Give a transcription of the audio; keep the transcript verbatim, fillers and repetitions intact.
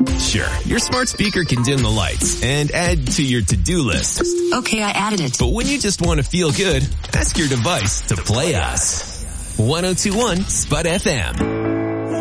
Sure, your smart speaker can dim the lights and add to your to-do list. Okay, I added it. But when you just want to feel good, ask your device to play us. one oh two one Spud F M.